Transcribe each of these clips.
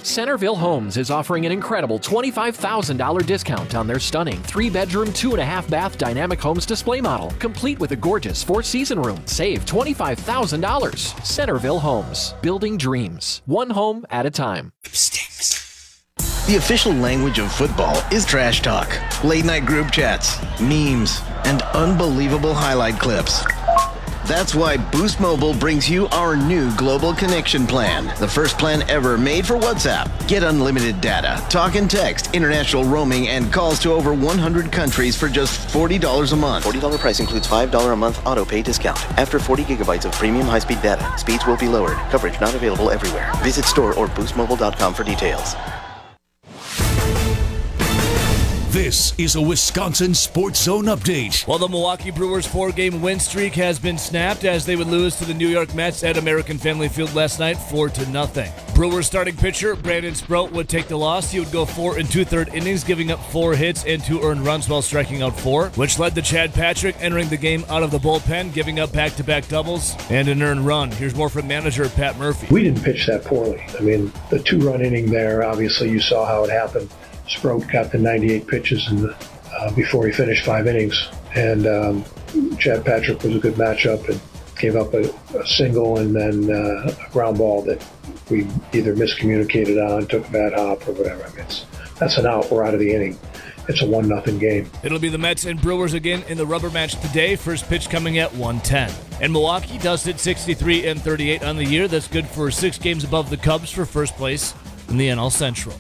Centerville Homes is offering an incredible $25,000 discount on their stunning 3-bedroom, 2.5-bath Dynamic Homes display model, complete with a gorgeous 4-season room. Save $25,000. Centerville Homes, building dreams, one home at a time. The official language of football is trash talk, late-night group chats, memes, and unbelievable highlight clips. That's why Boost Mobile brings you our new Global Connection Plan, the first plan ever made for WhatsApp. Get unlimited data, talk and text, international roaming, and calls to over 100 countries for just $40 a month. $40 price includes $5 a month auto pay discount. After 40 gigabytes of premium high-speed data, speeds will be lowered. Coverage not available everywhere. Visit store or boostmobile.com for details. This is a Wisconsin Sports Zone update. Well, the Milwaukee Brewers' 4-game win streak has been snapped as they would lose to the New York Mets at American Family Field last night 4-0. Brewers starting pitcher Brandon Sproat would take the loss. He would go 4 2/3 innings, giving up 4 hits and 2 earned runs while striking out 4, which led to Chad Patrick entering the game out of the bullpen, giving up back-to-back doubles and an earned run. Here's more from manager Pat Murphy. We didn't pitch that poorly. I mean, the 2-run inning there, obviously you saw how it happened. Sproat got the 98 pitches before he finished 5 innings. And Chad Patrick was a good matchup and gave up a single and then a ground ball that we either miscommunicated on, took a bad hop or whatever. I mean, that's an out. We're out of the inning. It's a 1-0 game. It'll be the Mets and Brewers again in the rubber match today. First pitch coming at 1:10. And Milwaukee does hit 63-38 on the year. That's good for 6 games above the Cubs for first place in the NL Central.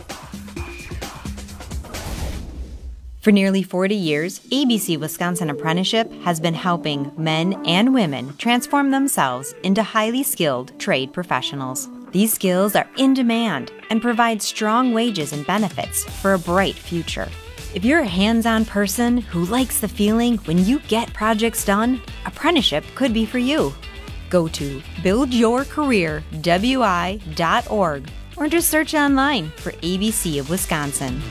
For nearly 40 years, ABC Wisconsin Apprenticeship has been helping men and women transform themselves into highly skilled trade professionals. These skills are in demand and provide strong wages and benefits for a bright future. If you're a hands-on person who likes the feeling when you get projects done, apprenticeship could be for you. Go to buildyourcareerwi.org or just search online for ABC of Wisconsin.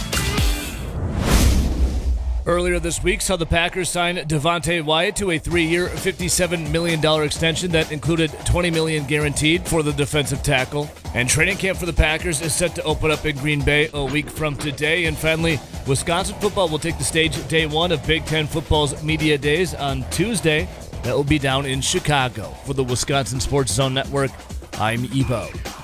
Earlier this week saw the Packers sign Devontae Wyatt to a 3-year, $57 million extension that included $20 million guaranteed for the defensive tackle. And training camp for the Packers is set to open up in Green Bay a week from today. And finally, Wisconsin football will take the stage at day 1 of Big Ten football's media days on Tuesday. That will be down in Chicago. For the Wisconsin Sports Zone Network, I'm Ebo.